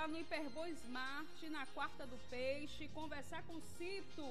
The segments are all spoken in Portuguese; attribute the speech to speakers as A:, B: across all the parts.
A: lá no Hiperbom Smart, na Quarta do Peixe, conversar com Cito.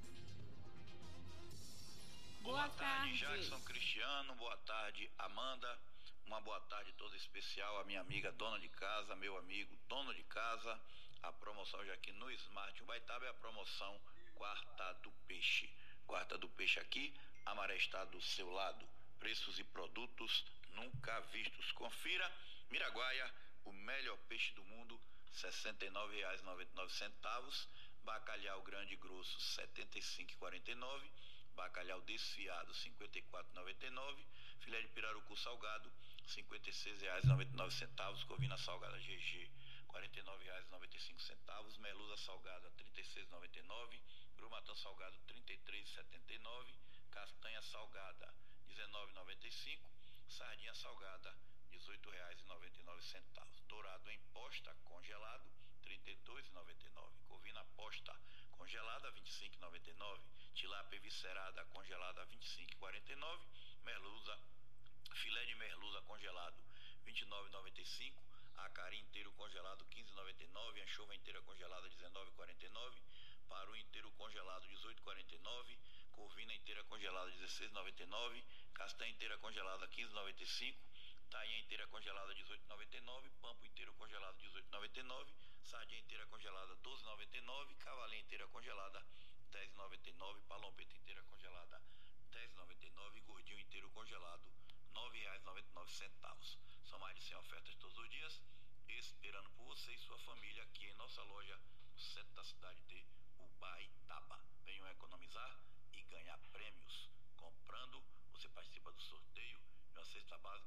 B: Boa tarde, Jackson Cristiano. Boa tarde, Amanda. Uma boa tarde toda especial à minha amiga dona de casa, meu amigo dono de casa. A promoção já aqui no Smart Ubaitaba é a promoção Quarta do Peixe. Quarta do Peixe aqui, a maré está do seu lado. Preços e produtos nunca vistos. Confira, Miraguaia, o melhor peixe do mundo, R$ 69,99. Bacalhau grande e grosso, R$ 75,49. Bacalhau desfiado, R$ 54,99. Filé de pirarucu salgado, R$ 56,99. Corvina salgada GG, R$ 49,95. Melusa salgada, R$ 36,99. Grumatã salgado, R$ 33,79. Castanha salgada, R$ 19,95. Sardinha salgada, R$ 18,99. Dourado em posta congelado, R$ 32,99. Corvina posta congelada, R$ 25,99. Tilápia viscerada congelada, R$ 25,49. Merluza, filé de merluza congelado, R$ 29,95. Acari inteiro congelado, R$ 15,99. Anchova inteira congelada, R$ 19,49. Paru inteiro congelado, R$ 18,49. Corvina inteira congelada, R$ 16,99. Castanha inteira congelada, R$ 15,95. Tainha inteira congelada, R$ 18,99. Pampo inteiro congelado, R$ 18,99. Sardinha inteira congelada, R$ 12,99. Cavalinha inteira congelada, R$ 10,99. Palombeta inteira congelada, R$ 10,99. Gordinho inteiro congelado, R$ 9,99. São mais de 100 ofertas todos os dias, esperando por você e sua família aqui em nossa loja, no centro da cidade de Ubaitaba. Venham economizar e ganhar prêmios. Comprando, você participa do sorteio de uma cesta básica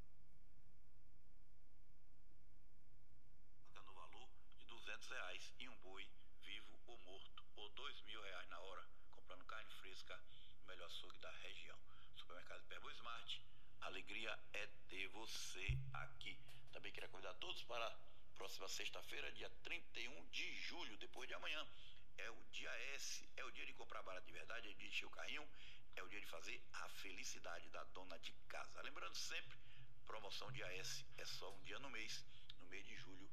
B: no valor de R$200 e um boi vivo ou morto, ou R$2.000 na hora, comprando carne fresca, o melhor açougue da região. Supermercado Hiperbom Smart, a alegria é ter você aqui. Também queria convidar todos para a próxima sexta-feira, dia 31 de julho, depois de amanhã. É o dia S, é o dia de comprar barato de verdade, é o dia de encher o carrinho, é o dia de fazer a felicidade da dona de casa. Lembrando sempre, promoção dia S é só um dia no mês de julho.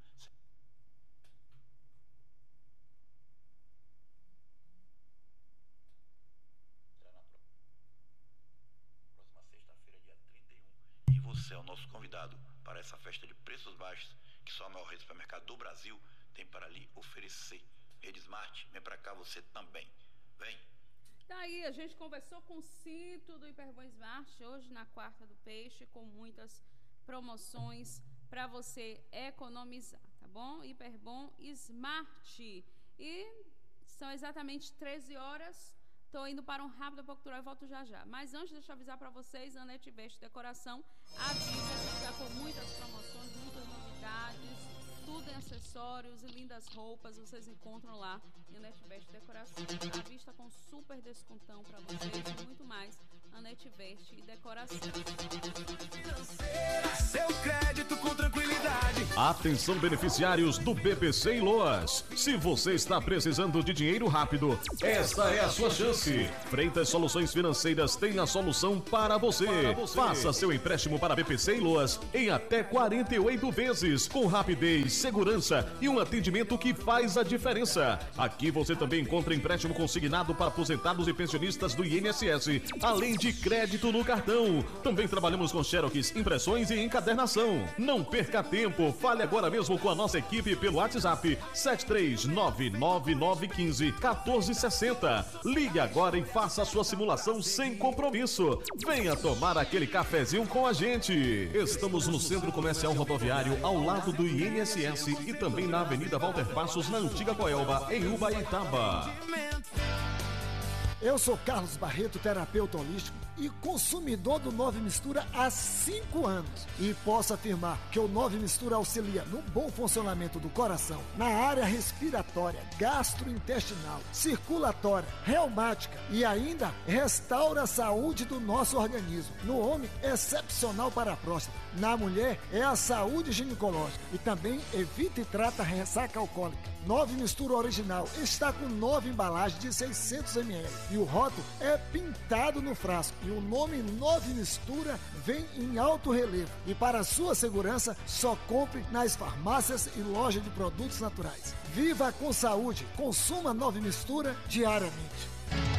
B: Próxima sexta-feira, dia 31. E você é o nosso convidado para essa festa de preços baixos que só a maior rede de supermercado do Brasil tem para lhe oferecer. Rede Smart, vem para cá você também. Vem.
A: Daí a gente conversou com o Cito do Hiperbom Smart hoje na Quarta do Peixe, com muitas promoções para você economizar, tá bom? Hiperbom Smart. E são exatamente 13 horas. Estou indo para um rápido cultural e volto já já. Mas antes, deixa eu avisar para vocês, a Anete Veste Decoração avisa que está com muitas promoções, muitas novidades, tudo em acessórios e lindas roupas, vocês encontram lá em Anete Veste Decoração. À vista com super descontão para vocês e muito mais. Anete Veste e Decoração.
C: Seu crédito com tranquilidade.
D: Atenção, beneficiários do BPC em Loas. Se você está precisando de dinheiro rápido, esta é a sua chance. Freitas Soluções Financeiras tem a solução para você. Faça seu empréstimo para BPC em Loas em até 48 vezes, com rapidez, segurança e um atendimento que faz a diferença. Aqui você também encontra empréstimo consignado para aposentados e pensionistas do INSS, além de crédito no cartão. Também trabalhamos com xerox, impressões e encadernação. Não perca tempo, fale agora mesmo com a nossa equipe pelo WhatsApp 73999151460. Ligue agora e faça a sua simulação sem compromisso. Venha tomar aquele cafezinho com a gente. Estamos no Centro Comercial Rodoviário, ao lado do INSS, e também na Avenida Walter Passos, na Antiga Coelba, em Ubaitaba.
E: Eu sou Carlos Barreto, terapeuta holístico e consumidor do Nove Mistura há 5 anos. E posso afirmar que o Nove Mistura auxilia no bom funcionamento do coração, na área respiratória, gastrointestinal, circulatória, reumática e ainda restaura a saúde do nosso organismo. No homem, excepcional para a próstata. Na mulher, é a saúde ginecológica e também evita e trata a ressaca alcoólica. Nove Mistura original está com 9 embalagens de 600 ml. E o rótulo é pintado no frasco. E o nome 9 Mistura vem em alto relevo. E para sua segurança, só compre nas farmácias e lojas de produtos naturais. Viva com saúde. Consuma 9 Mistura diariamente.